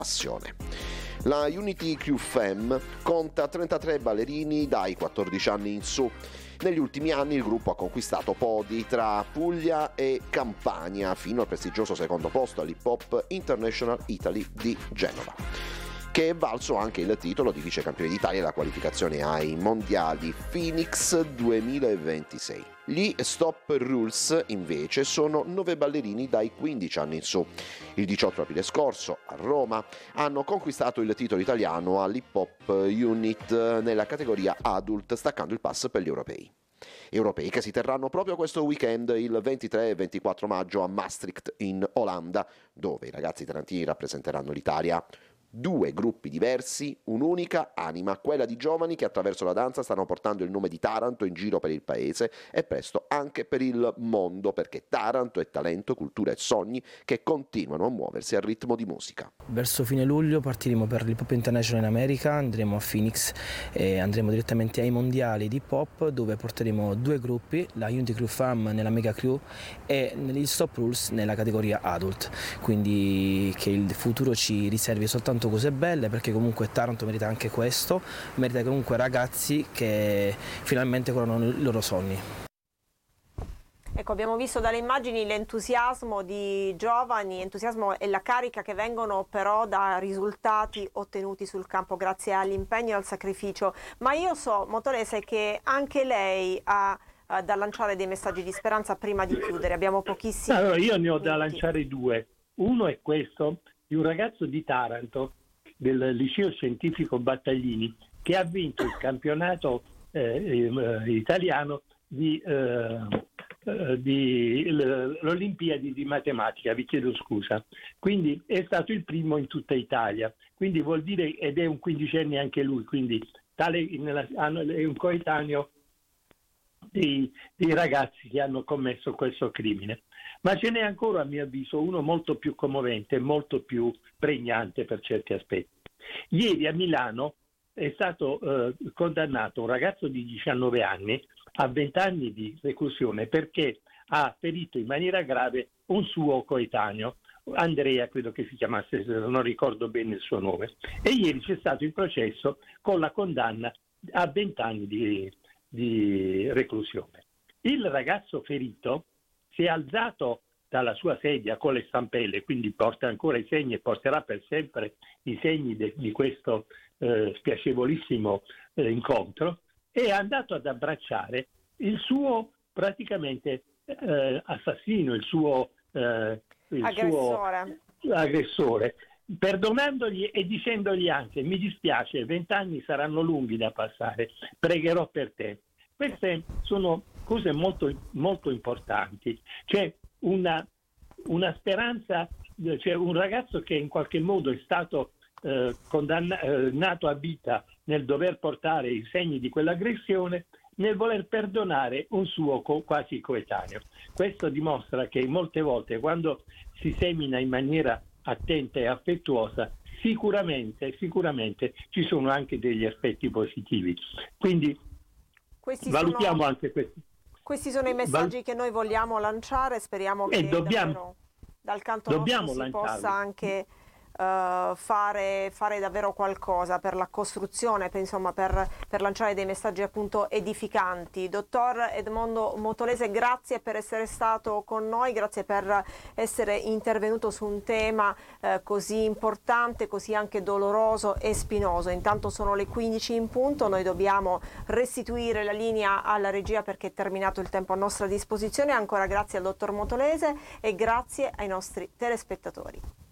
passione. La Unity Crew Femme conta 33 ballerini dai 14 anni in su. Negli ultimi anni il gruppo ha conquistato podi tra Puglia e Campania fino al prestigioso secondo posto all'Hip Hop International Italy di Genova, che è valso anche il titolo di vicecampione d'Italia e la qualificazione ai mondiali Phoenix 2026. Gli Stop Rules invece sono 9 ballerini dai 15 anni in su. Il 18 aprile scorso a Roma hanno conquistato il titolo italiano all'Hip Hop Unit nella categoria Adult, staccando il pass per gli europei. Europei che si terranno proprio questo weekend, il 23 e 24 maggio a Maastricht in Olanda, dove i ragazzi tarantini rappresenteranno l'Italia. 2 gruppi diversi, un'unica anima, quella di giovani che attraverso la danza stanno portando il nome di Taranto in giro per il paese e presto anche per il mondo, perché Taranto è talento, cultura e sogni che continuano a muoversi al ritmo di musica. Verso fine luglio partiremo per l'Hip Hop International in America, andremo a Phoenix e andremo direttamente ai mondiali di hip hop, dove porteremo 2 gruppi, la Unity Crew Fam nella Mega Crew e gli Stop Rules nella categoria Adult, quindi che il futuro ci riservi soltanto cose belle, perché comunque Taranto merita anche questo, merita comunque ragazzi che finalmente coronano i loro sogni. Ecco, abbiamo visto dalle immagini l'entusiasmo di giovani, entusiasmo e la carica che vengono però da risultati ottenuti sul campo grazie all'impegno e al sacrificio, ma io so, Motolese, che anche lei ha da lanciare dei messaggi di speranza prima di chiudere, abbiamo pochissimi Allora, io ne ho minuti. da lanciare 2. Uno è questo, di un ragazzo di Taranto, del liceo scientifico Battaglini, che ha vinto il campionato italiano di l'Olimpiadi di matematica, vi chiedo scusa. Quindi è stato il primo in tutta Italia, quindi vuol dire, ed è un 15enne anche lui, quindi è un coetaneo dei ragazzi che hanno commesso questo crimine. Ma ce n'è ancora, a mio avviso, uno molto più commovente, molto più pregnante per certi aspetti. Ieri a Milano è stato condannato un ragazzo di 19 anni a 20 anni di reclusione perché ha ferito in maniera grave un suo coetaneo, Andrea credo che si chiamasse, se non ricordo bene il suo nome. E ieri c'è stato il processo con la condanna a 20 anni di reclusione. Il ragazzo ferito si è alzato dalla sua sedia con le stampelle, quindi porta ancora i segni e porterà per sempre i segni di questo spiacevolissimo incontro, e è andato ad abbracciare il suo praticamente assassino, il suo aggressore, perdonandogli e dicendogli anche: mi dispiace, 20 anni saranno lunghi da passare, pregherò per te. Queste sono cose molto, molto importanti. C'è una speranza, c'è un ragazzo che in qualche modo è stato condannato a vita nel dover portare i segni di quell'aggressione, nel voler perdonare un suo quasi coetaneo. Questo dimostra che molte volte, quando si semina in maniera attenta e affettuosa, sicuramente ci sono anche degli aspetti positivi. Quindi valutiamo anche questi. Questi sono i messaggi che noi vogliamo lanciare, speriamo che davvero dal canto nostro si possa anche fare davvero qualcosa per la costruzione, per lanciare dei messaggi appunto edificanti. Dottor Edmondo Motolese, grazie per essere stato con noi, grazie per essere intervenuto su un tema così importante, così anche doloroso e spinoso. Intanto sono le 15 in punto, noi dobbiamo restituire la linea alla regia perché è terminato il tempo a nostra disposizione. Ancora grazie al dottor Motolese e grazie ai nostri telespettatori.